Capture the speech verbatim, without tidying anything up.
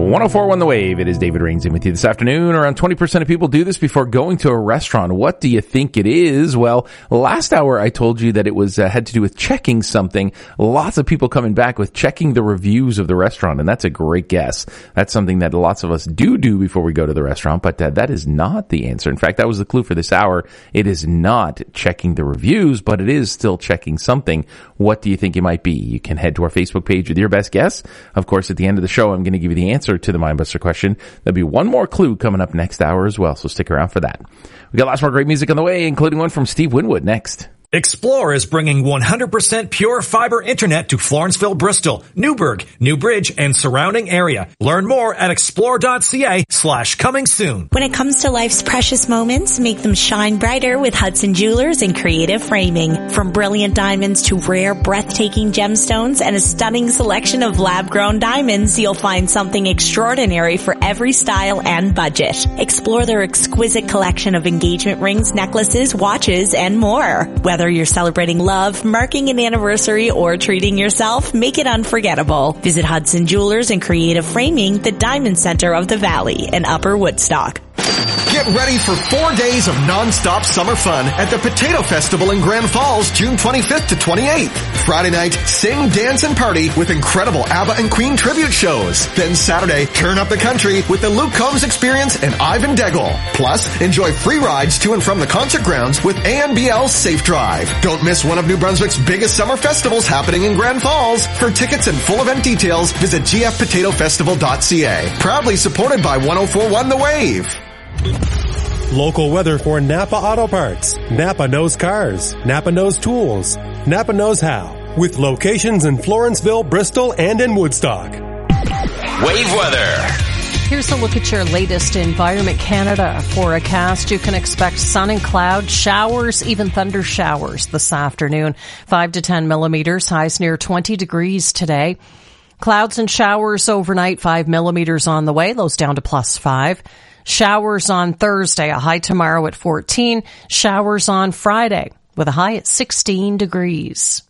one oh four point one The Wave. It is David Rains in with you this afternoon. Around twenty percent of people do this before going to a restaurant. What do you think it is? Well, last hour I told you that it was uh, had to do with checking something. Lots of people coming back with checking the reviews of the restaurant, and that's a great guess. That's something that lots of us do do before we go to the restaurant, but uh, that is not the answer. In fact, that was the clue for this hour. It is not checking the reviews, but it is still checking something. What do you think it might be? You can head to our Facebook page with your best guess. Of course, at the end of the show, I'm going to give you the answer to the Mindbuster question. There'll be one more clue coming up next hour as well, so stick around for that. We got lots more great music on the way, including one from Steve Winwood next. Explore is bringing one hundred percent pure fiber internet to Florenceville, Bristol, Newburgh, New Bridge, and surrounding area. Learn more at explore.ca slash coming soon. When it comes to life's precious moments, make them shine brighter with Hudson Jewelers and Creative Framing. From brilliant diamonds to rare, breathtaking gemstones and a stunning selection of lab-grown diamonds, you'll find something extraordinary for every style and budget. Explore their exquisite collection of engagement rings, necklaces, watches, and more. Whether you're celebrating love, marking an anniversary, or treating yourself, make it unforgettable. Visit Hudson Jewelers and Creative Framing, the Diamond Center of the Valley in Upper Woodstock. Get ready for four days of non-stop summer fun at the Potato Festival in Grand Falls, June twenty-fifth to twenty-eighth. Friday night, sing, dance, and party with incredible ABBA and Queen tribute shows. Then Saturday, turn up the country with the Luke Combs Experience and Ivan Degel. Plus, enjoy free rides to and from the concert grounds with A N B L's Safe Drive. Don't miss one of New Brunswick's biggest summer festivals happening in Grand Falls. For tickets and full event details, visit g f potato festival dot c a. Proudly supported by one oh four point one The Wave. Local weather for Napa Auto Parts. Napa knows cars. Napa knows tools. Napa knows how. With locations in Florenceville, Bristol, and in Woodstock. Wave weather. Here's a look at your latest Environment Canada forecast. You can expect sun and cloud, showers, even thunder showers this afternoon. five to ten millimeters, highs near twenty degrees today. Clouds and showers overnight, five millimeters on the way, lows down to plus five. Showers on Thursday, a high tomorrow at fourteen. Showers on Friday with a high at sixteen degrees.